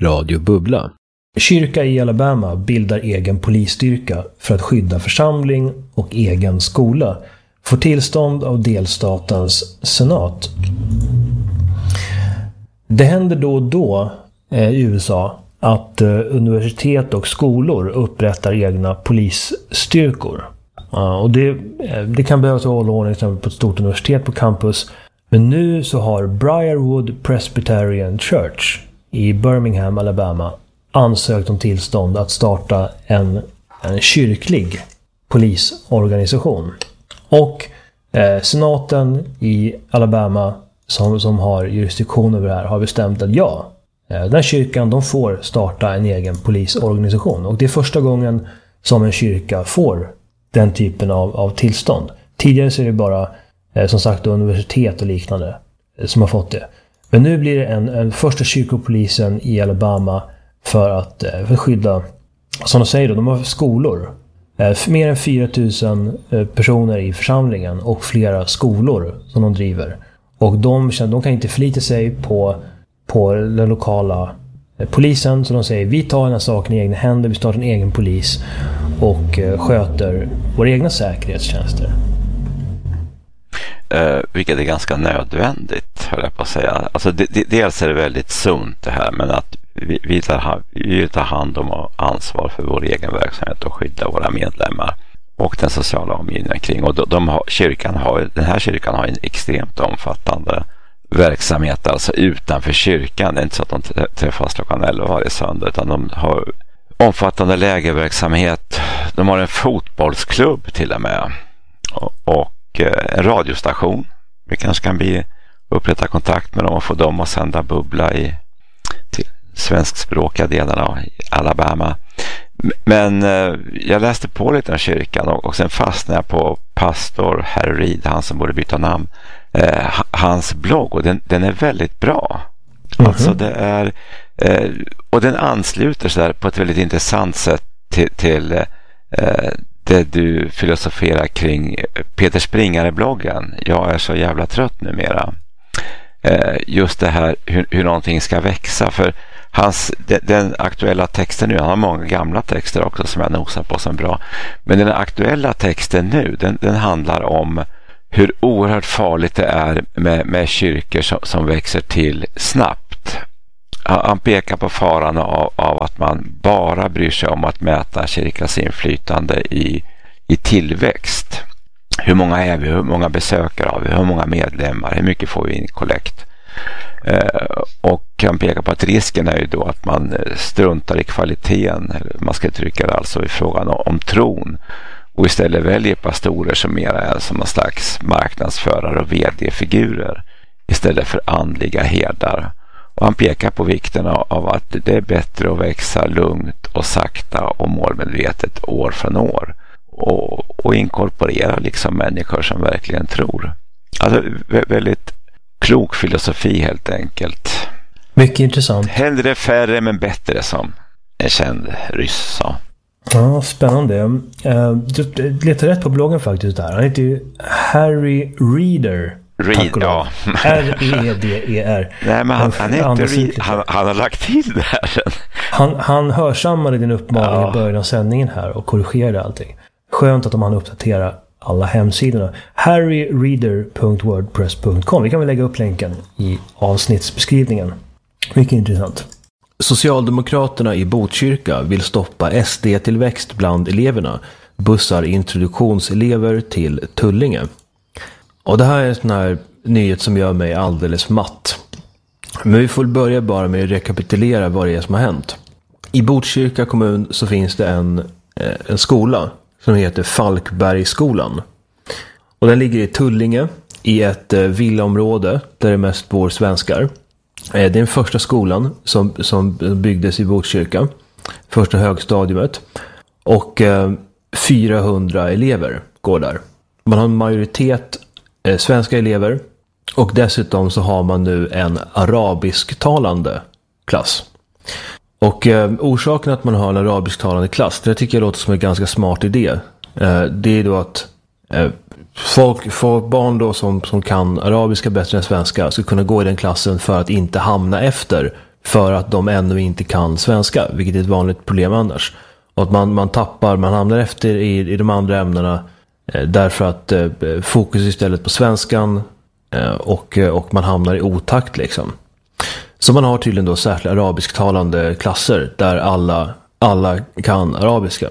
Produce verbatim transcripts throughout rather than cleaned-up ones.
Radio Bubbla. Kyrka i Alabama bildar egen polisstyrka för att skydda församling och egen skola. Får tillstånd av delstatens senat. Det händer då och då eh, i U S A att eh, universitet och skolor upprättar egna polisstyrkor. Uh, och det, eh, det kan behövas hålla ordning på ett stort universitet på campus. Men nu så har Briarwood Presbyterian Church i Birmingham, Alabama ansökt om tillstånd att starta en, en kyrklig polisorganisation. Och eh, senaten i Alabama som, som har jurisdiktion över det här har bestämt att ja, eh, den här kyrkan de får starta en egen polisorganisation. Och det är första gången som en kyrka får den typen av, av tillstånd. Tidigare så är det bara eh, som sagt universitet och liknande eh, som har fått det. Men nu blir det en, en första kyrkopolisen i Alabama för att eh, för skydda, som de säger då, de har skolor. Eh, mer än fyra tusen eh, personer i församlingen och flera skolor som de driver. Och de, de kan inte förlita sig på, på den lokala eh, polisen. Så de säger, vi tar den här saken i egna händer, vi startar en egen polis och eh, sköter våra egna säkerhetstjänster. Uh, vilket är ganska nödvändigt, höll jag på att säga. Alltså, det, det, dels är det väldigt sunt det här, men att vi, vi, tar, vi tar hand om och ansvar för vår egen verksamhet och skydda våra medlemmar och den sociala omgivningen kring. Och de, de har, kyrkan har, den här kyrkan har en extremt omfattande verksamhet alltså utanför kyrkan. Det är inte så att de träffas klockan elva varje söndag, utan de har omfattande lägerverksamhet. De har en fotbollsklubb till och med. Och, och en radiostation. Vi kanske kan bli upprätta kontakt med dem och få dem att sända bubbla i till svenskspråkiga delarna av Alabama. Men eh, jag läste på lite om kyrkan och, och sen fastnade jag på pastor Harry Reid, han som borde byta namn, eh, hans blogg, och den, den är väldigt bra. Mm-hmm. Alltså det är eh, och den ansluter så där på ett väldigt intressant sätt till, till eh, det du filosoferar kring Peter Springare-bloggen. Jag är så jävla trött numera. Eh, just det här hur, hur någonting ska växa. För hans, de, den aktuella texten nu, han har många gamla texter också som jag nosar på som bra. Men den aktuella texten nu, den, den handlar om hur oerhört farligt det är med, med kyrkor som, som växer till snabbt. Han pekar på faran av, av att man bara bryr sig om att mäta kyrkans inflytande i, i tillväxt. Hur många är vi? Hur många besökare har vi? Hur många medlemmar? Hur mycket får vi in kollekt? Eh, och han pekar på att risken är ju då att man struntar i kvaliteten. Man ska trycka det alltså i frågan om, om tron. Och istället väljer pastorer som mer är som någon slags marknadsförare och vd-figurer istället för andliga herdar. Och han pekar på vikten av att det är bättre att växa lugnt och sakta och målmedvetet år från år. Och, och inkorporera liksom människor som verkligen tror. Alltså väldigt klok filosofi helt enkelt. Mycket intressant. Hellre färre men bättre, som en känd ryss sa. Ja, spännande. Du letar rätt på bloggen faktiskt där. Han heter ju Harry Reeder. Reed, ja. R E D E R. Nej, men han, han, han, Reed, han, han har lagt till det här. Han, han hörsammade din uppmaning ja. i början av sändningen här och korrigerade allting. Skönt att de han uppdaterar alla hemsidorna. harry reeder punkt wordpress punkt com. Vi kan väl lägga upp länken i avsnittsbeskrivningen. Mycket intressant. Socialdemokraterna i Botkyrka vill stoppa S D-tillväxt bland eleverna. Bussar introduktionselever till Tullinge. Och det här är en sån här nyhet som gör mig alldeles matt. Men vi får börja bara med att rekapitulera vad det är som har hänt. I Botkyrka kommun så finns det en, en skola som heter Falkbergsskolan. Och den ligger i Tullinge i ett villaområde där det mest bor svenskar. Det är den första skolan som, som byggdes i Botkyrka. Första högstadiumet. Och eh, fyrahundra elever går där. Man har en majoritet eh, svenska elever. Och dessutom så har man nu en arabisktalande klass. Och eh, orsaken att man har en arabisktalande klass, det tycker jag låter som en ganska smart idé. Eh, det är då att eh, folk, folk, barn då som, som kan arabiska bättre än svenska ska kunna gå i den klassen för att inte hamna efter för att de ännu inte kan svenska, vilket är ett vanligt problem annars. Och att man, man tappar, man hamnar efter i, i de andra ämnena eh, därför att eh, fokus istället på svenskan eh, och, och man hamnar i otakt liksom. Så man har tydligen då särskilt arabisktalande klasser där alla, alla kan arabiska.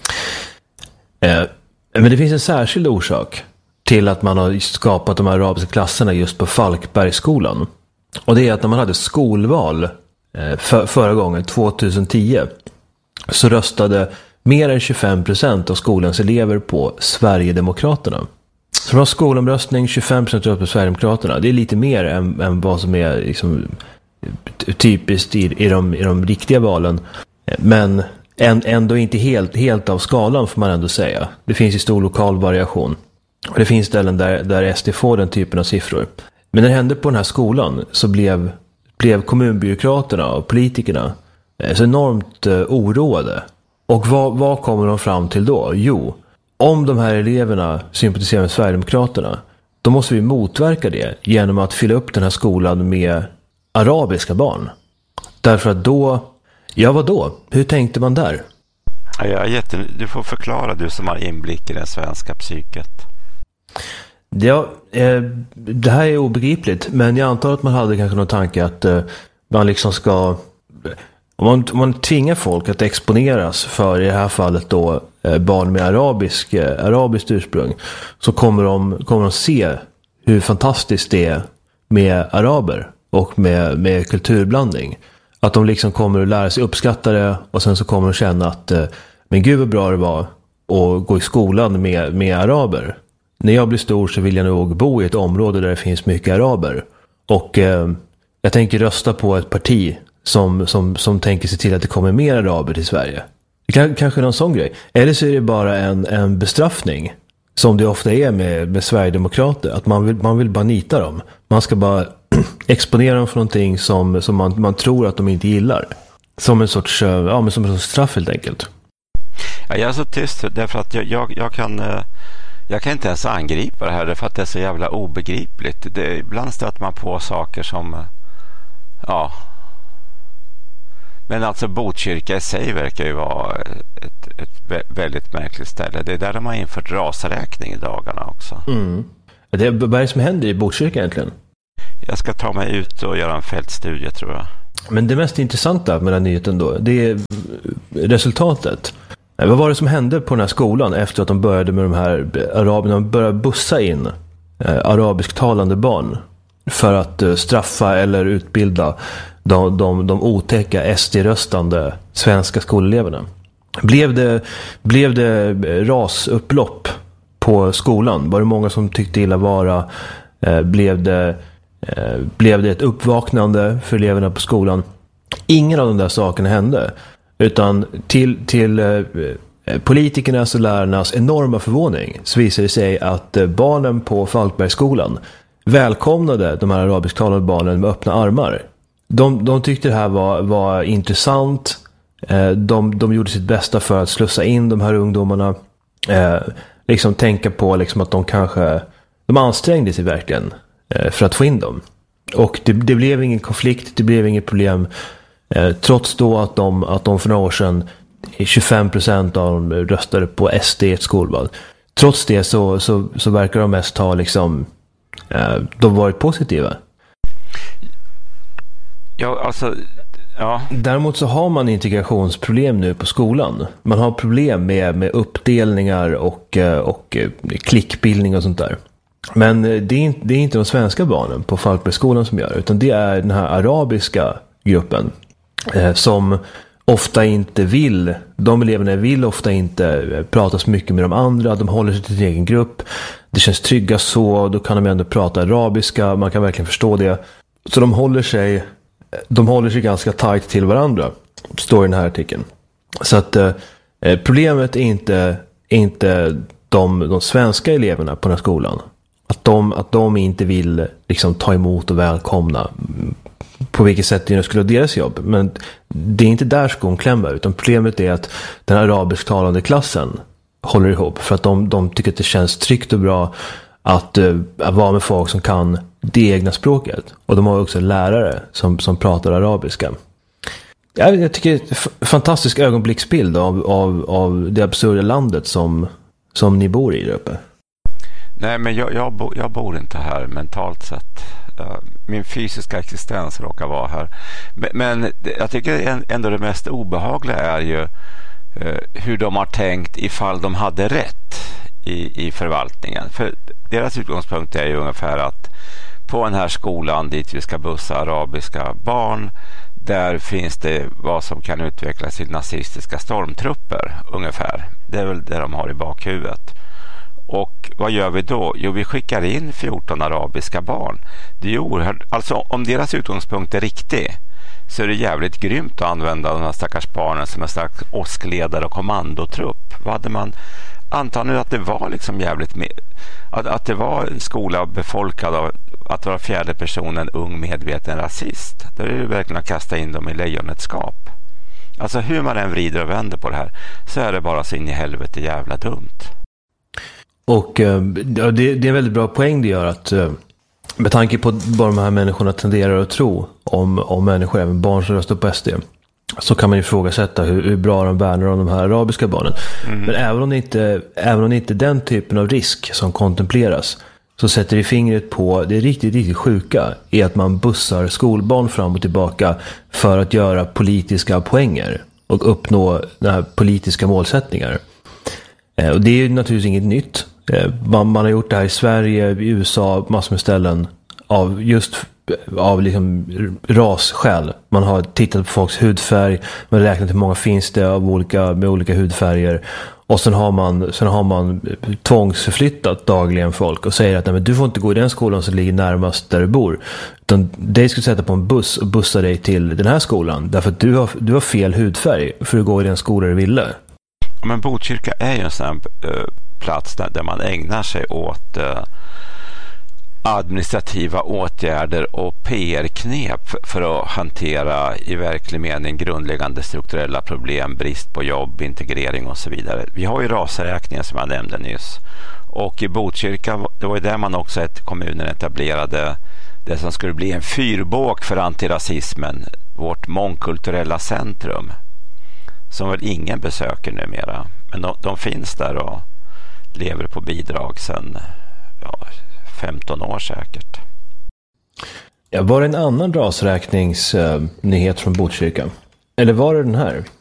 Eh, men det finns en särskild orsak till att man har skapat de här arabiska klasserna just på Falkbergsskolan. Och det är att när man hade skolval eh, för, förra gången, tjugohundratio, så röstade mer än tjugofem procent av skolans elever på Sverigedemokraterna. Så det var skolomröstning, tjugofem procent röstade på Sverigedemokraterna. Det är lite mer än, än vad som är liksom, typiskt i, i, de, i de riktiga valen. Men ändå inte helt, helt av skalan får man ändå säga. Det finns ju stor lokal variation. Och det finns ställen där, där S D får den typen av siffror. Men när det hände på den här skolan så blev, blev kommunbyråkraterna och politikerna så enormt uh, oroade. Och vad, vad kommer de fram till då? Jo, om de här eleverna sympatiserar med Sverigedemokraterna, då måste vi motverka det genom att fylla upp den här skolan med arabiska barn. Därför att då, ja vad då? Hur tänkte man där? Ja, jag är jätte... Du får förklara, du som har inblick i det svenska psyket. Ja, eh, det här är obegripligt, men jag antar att man hade kanske någon tanke att eh, man liksom ska... Om man, om man tvingar folk att exponeras för i det här fallet då eh, barn med arabisk, eh, arabiskt ursprung, så kommer de, kommer de se hur fantastiskt det är med araber och med, med kulturblandning. Att de liksom kommer att lära sig uppskatta det och sen så kommer de känna att eh, men gud vad bra det var att gå i skolan med, med araber. När jag blir stor så vill jag nog bo i ett område där det finns mycket araber. Och eh, jag tänker rösta på ett parti som, som, som tänker sig till att det kommer mer araber till Sverige. Det kan, kanske är någon sån grej. Eller så är det bara en, en bestraffning. Som det ofta är med, med Sverigedemokrater. Att man vill, man vill bara nita dem. Man ska bara exponera dem för någonting som, som man, man tror att de inte gillar. Som en sorts, ja, men som en sorts straff helt enkelt. Ja, jag är så tyst därför att jag, jag, jag kan... Jag kan inte ens angripa det här för att det är så jävla obegripligt. Det, ibland stöter man på saker som... Ja. Men alltså Botkyrka i sig verkar ju vara ett, ett väldigt märkligt ställe. Det är där de har infört rasräkning i dagarna också. Mm. Det är, vad är det som händer i Botkyrka egentligen? Jag ska ta mig ut och göra en fältstudie tror jag. Men det mest intressanta med den nyheten då, det är resultatet. Vad var det som hände på den här skolan efter att de började med de här araberna? De började bussa in eh, arabisktalande barn för att eh, straffa eller utbilda de, de, de otäcka S D-röstande svenska skoleleverna. Blev det, blev det rasupplopp på skolan? Var det många som tyckte illa vara? Eh, blev, det, eh, blev det ett uppvaknande för eleverna på skolan? Ingen av de där sakerna hände. Utan till, till eh, politikernas och lärarnas enorma förvåning så visade det sig att eh, barnen på Falkbergsskolan välkomnade de här arabisktalande barnen med öppna armar. De, de tyckte det här var, var intressant. Eh, de, de gjorde sitt bästa för att slussa in de här ungdomarna. Eh, liksom tänka på liksom att de kanske de ansträngde sig verkligen eh, för att få in dem. Och det, det blev ingen konflikt, det blev inget problem. Eh, trots då att de, att de för några år sedan tjugofem procent av dem röstade på S D i ett skolval. Trots det så, så, så verkar de mest ha liksom, eh, de varit positiva. Ja, alltså, ja. Däremot så har man integrationsproblem nu på skolan. Man har problem med, med uppdelningar och, och klickbildning och sånt där. Men det är, inte, det är inte de svenska barnen på Falkbergsskolan som gör, utan det är den här arabiska gruppen eh, som ofta inte vill, de eleverna vill ofta inte prata så mycket med de andra, de håller sig till sin egen grupp. Det känns trygga så, då kan de ändå prata arabiska, man kan verkligen förstå det. Så de håller sig de håller sig ganska tajt till varandra, står i den här artikeln. Så att eh, problemet är inte, inte de, de svenska eleverna på den här skolan. Att de, att de inte vill liksom ta emot och välkomna på vilket sätt det skulle vara deras jobb. Men det är inte där skon klämmer, utan problemet är att den arabisktalande klassen håller ihop för att de, de tycker att det känns tryggt och bra att, uh, att vara med folk som kan det egna språket. Och de har också lärare som, som pratar arabiska. Jag, jag tycker det är en fantastisk ögonblicksbild av, av, av det absurda landet som, som ni bor i där uppe. Nej, men jag, jag, bo, jag bor inte här mentalt sett. Min fysiska existens råkar vara här. Men, men jag tycker ändå det mest obehagliga är ju uh, hur de har tänkt ifall de hade rätt i, i förvaltningen. För deras utgångspunkt är ju ungefär att på den här skolan dit vi ska bussa arabiska barn, där finns det vad som kan utvecklas till nazistiska stormtrupper ungefär. Det är väl det de har i bakhuvudet. Och vad gör vi då? Jo, vi skickar in fjorton arabiska barn. Det är ju oerhört, alltså om deras utgångspunkt är riktig så är det jävligt grymt att använda de här stackars barnen som en slags åskledare och kommandotrupp. Vad hade man antar nu att det var liksom jävligt med, att, att det var en skola befolkad av att vara fjärde person en ung medveten rasist. Då är det ju verkligen att kasta in dem i lejonetskap. Alltså hur man än vrider och vänder på det här så är det bara så in i helvete jävla dumt. Och uh, det, det är en väldigt bra poäng det gör att uh, med tanke på vad de här människorna tenderar att tro om, om människor, även barn som röstar på S D, så kan man ju ifrågasätta hur, hur bra de värnar om de här arabiska barnen. Mm. Men även om, det inte, även om det inte är den typen av risk som kontempleras, så sätter det fingret på det riktigt, riktigt sjuka i att man bussar skolbarn fram och tillbaka för att göra politiska poänger och uppnå den här politiska målsättningar. Eh, och det är ju naturligtvis inget nytt. Eh, man, man har gjort det här i Sverige, i U S A, massor med ställen av just av liksom rasskäl. Man har tittat på folks hudfärg, man har räknat hur många finns det av olika, med olika hudfärger, och sen har man, sen har man tvångsförflyttat dagligen folk och säger att nej, men du får inte gå i den skolan som ligger närmast där du bor, utan dig ska sätta på en buss och bussa dig till den här skolan därför att du har, du har fel hudfärg för att gå i den skola du ville. Men Botkyrka är ju en sån här uh, plats där, där man ägnar sig åt uh, administrativa åtgärder och P R-knep för att hantera i verklig mening grundläggande strukturella problem, brist på jobb, integrering och så vidare. Vi har ju rasräkningen som jag nämnde nyss. Och i Botkyrka, det var ju där man också ett kommunen etablerade det som skulle bli en fyrbåk för antirasismen, vårt mångkulturella centrum, som väl ingen besöker numera. Men de, de finns där och lever på bidrag sedan ja, femton år säkert. Ja, var det en annan rasräkningsnyhet uh, från Botkyrka? Eller var det den här?